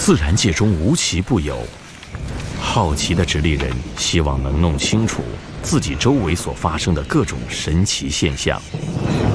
自然界中无奇不有，好奇的直立人希望能弄清楚自己周围所发生的各种神奇现象。